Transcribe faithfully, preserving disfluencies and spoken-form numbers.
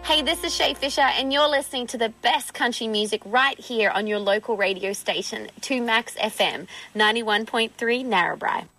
Hey, this is Shay Fisher, and you're listening to the best country music right here on your local radio station, two Max F M, ninety-one point three Narrabri.